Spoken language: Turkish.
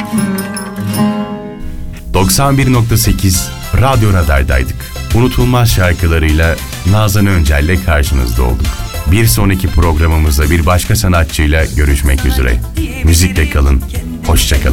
...91.8 Radyo Radar'daydık. Unutulmaz şarkılarıyla Nazan Öncel'le karşınızda olduk. Bir sonraki programımızda bir başka sanatçıyla görüşmek üzere. Müzikle kalın, hoşça kalın.